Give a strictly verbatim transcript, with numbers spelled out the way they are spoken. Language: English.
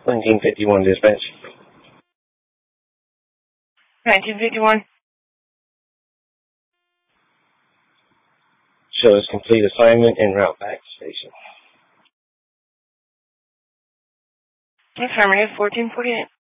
nineteen fifty-one dispatch. nineteen fifty-one. Shows complete assignment and route back to station. Affirmative, fourteen forty-eight.